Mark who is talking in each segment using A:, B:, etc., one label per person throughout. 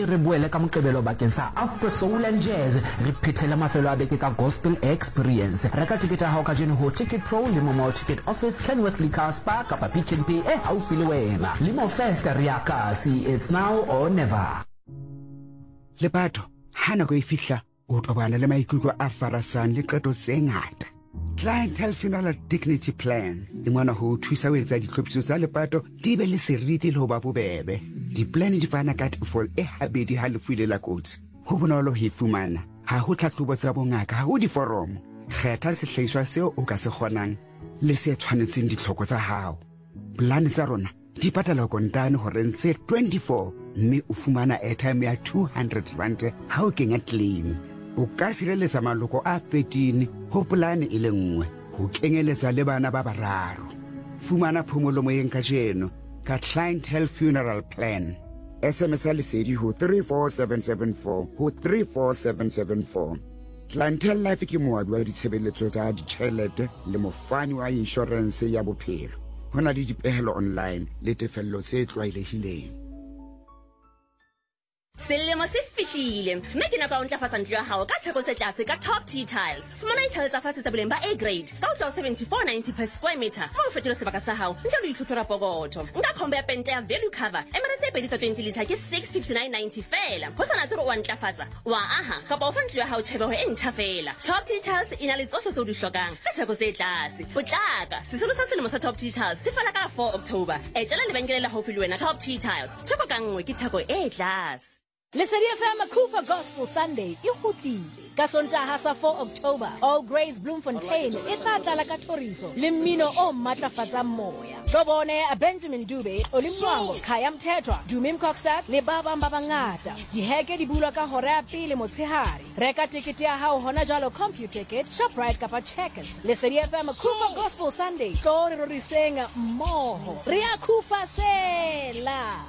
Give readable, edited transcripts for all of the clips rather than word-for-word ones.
A: re boele ka Moqebelo bakeng sa Afro Soul and Jazz re phethele mafelo a beke ka Gospel Experience. Reka tikete ya hao ka jeno ho Ticket Pro le Momo Ticket Office Kenworth Car Spa kapa Pick n Pay haufi le wena. Limo Fest re a kasi, it's now or never.
B: Lepato hana go ifihla o tobana le maikutlo a farasang le qeto tse ngata. Clientele Funeral Dignity Plan e ngwana ho thusa ho etsa ditlhophiso tsa lepato di be le seriti le ho ba bobebe. Di-plan di fana ka tefo e habedi ha lefu ile la kotsi. Ho bonolo ho fumana. Ha ho tlhahlobo tsa bongaka, ha ho diforomo. Kgetha sehlahiswa seo o ka se kgonang le se tshwanetseng ditlhoko tsa hao. Plan tsa rona di patala kontane hore ntse 24 mme o fumana airtime ya 200 rand ha o kenya claim. O ka sireletsa maloko a 13 ho polane e le nngwe ho kenyeletsa le bana ba bararo. Fumana phomolo moyeng ka jeno ka Clientele Funeral Plan. SMS lesedi ho 34774 ho 34774. Clientele Life ke moabi wa ditshebeletso tsa ditjhelete le mofani wa insurance ya bophelo. Hona le dipehelo online le tefello tse tlwaelehileng.
C: Selemo se fihlile mme ke napa o ntlafatsa ntlo ya hao ka theko se tlase ka Top T Tiles. Fumana dithaele tsa fatshe tsa boleng ba A grade ka ho 74.90 per square meter moo o fetola sebaka sa hao ntle le itlhotlhora pokoto. Nka khombo ya pente ya value cover emere tse pedi tsa 20 liter ke 659.90 fela. Ho sana tsero wa ntlafatsa wa aha kapa o fa ntlo ya hao tshebego e ntjha fela. Top T Tiles ina le tsohle tseo di hlokang ka theko se tlase. Potlaka sesolo sa selemo sa Top T Tiles se fela ka 4 October. Etela lebenkele la haufi le wena Top T Tiles. Theko ka nngwe ke theko e tlase.
D: Lesedi FM Cooper Gospel Sunday e kgutlile ka Sontaha sa 4 October. All Grace Bloemfontein e tla tlala ka thoriso le mmino o matlafatsang moya. Shobone a Benjamin Dube, Olimwango, Khaya Mthethwa, Dumi Mkoksat le ba bang ba bangata. Diheke di bulwa ka hora ya pele motshehare. Reka tikete ya hao hona jwalo CompuTicket, Shoprite kapa Checkers. Lesedi FM Cooper Gospel Sunday tlo re rorisenga mmoho. Re a khufasela.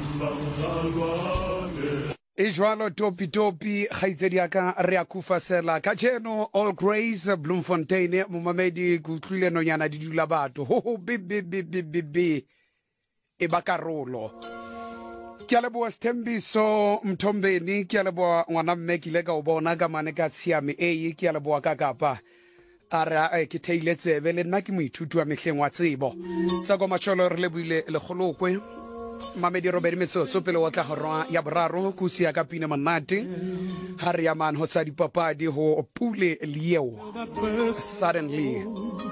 E: Ijwalo topi khaitsedi aka re a khufasela ka jeno All Grace Bloemfontein momamedi kutlwile nonyana di dula batho ho bi e bakarolo ke a leboa Sthembiso Mthombeni ke a leboa ngwana mme ke ile ka o bona ka mane ka tshiame ke a leboa ka kapa ara ke theiletsebe le nna ke moithuti wa mehleng wa tsebo tsa go macholo re lebuile le golokwe Mamedi Robert Metsotso pele o tla go ya boraro kusi ya ka pina manate ha re ya man ho tsa dipapadi ho Pule Lieo suddenly